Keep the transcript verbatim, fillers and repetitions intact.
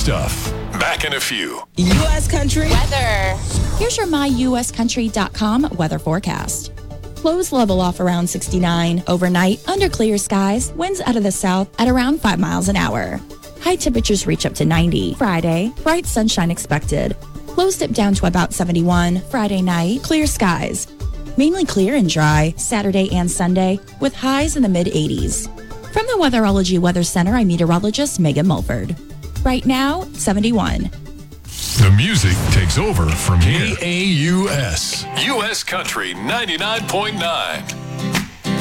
stuff. Back in a few. U S Country weather. Here's your my U S country dot com weather forecast. Lows level off around sixty-nine. Overnight, under clear skies, winds out of the south at around five miles an hour. High temperatures reach up to ninety. Friday, bright sunshine expected. Lows dip down to about seventy-one. Friday night, clear skies. Mainly clear and dry Saturday and Sunday with highs in the mid eighties. From the Weatherology Weather Center, I'm meteorologist Megan Mulford. Right now, seventy-one. The music takes over from here. K A U S. U S Country ninety-nine point nine.